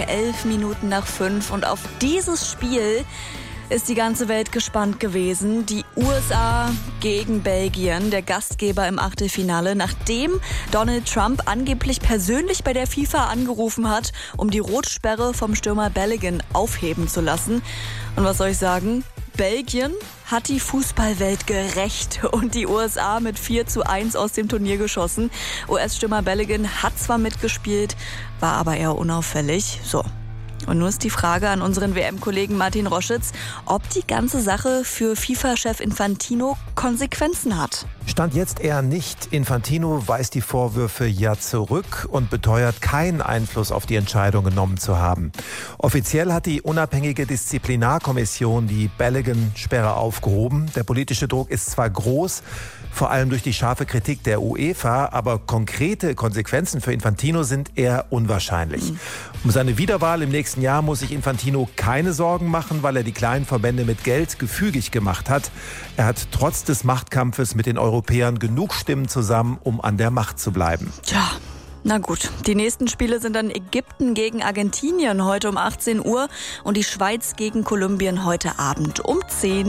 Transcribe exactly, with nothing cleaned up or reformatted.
elf Minuten nach fünf. Und auf dieses Spiel ist die ganze Welt gespannt gewesen. Die U S A gegen Belgien, der Gastgeber im Achtelfinale, nachdem Donald Trump angeblich persönlich bei der FIFA angerufen hat, um die Rotsperre vom Stürmer Balogun aufheben zu lassen. Und was soll ich sagen? Belgien hat die Fußballwelt gerächt und die U S A mit vier zu eins aus dem Turnier geschossen. U S-Stürmer Balogun hat zwar mitgespielt, war aber eher unauffällig. So. Und nun ist die Frage an unseren W M-Kollegen Martin Roschitz, ob die ganze Sache für FIFA-Chef Infantino Konsequenzen hat. Stand jetzt eher nicht. Infantino weist die Vorwürfe ja zurück und beteuert, keinen Einfluss auf die Entscheidung genommen zu haben. Offiziell hat die unabhängige Disziplinarkommission die Balogun-Sperre aufgehoben. Der politische Druck ist zwar groß, vor allem durch die scharfe Kritik der UEFA, aber konkrete Konsequenzen für Infantino sind eher unwahrscheinlich. Mhm. Um seine Wiederwahl im nächsten Jahr muss sich Infantino keine Sorgen machen, weil er die kleinen Verbände mit Geld gefügig gemacht hat. Er hat trotz des Machtkampfes mit den Europäern genug Stimmen zusammen, um an der Macht zu bleiben. Tja. Na gut, die nächsten Spiele sind dann Ägypten gegen Argentinien heute um achtzehn Uhr und die Schweiz gegen Kolumbien heute Abend um zehn.